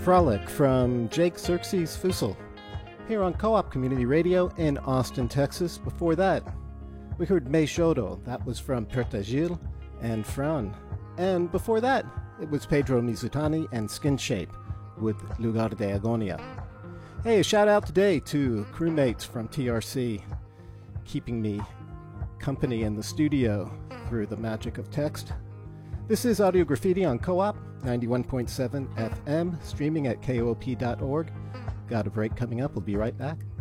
Frolic from Jake Xerxes Fussell here on Co-op Community Radio in Austin, Texas. Before that, we heard Me Shodo. That was from Pertagil and Fran. And before that, it was Pedro Mizutani and Skin Shape with Lugar de Agonia. Hey, a shout out today to crewmates from TRC, keeping me company in the studio through the magic of text. This is Audio Graffiti on Co-op 91.7 FM, streaming at koop.org. Got a break coming up. We'll be right back.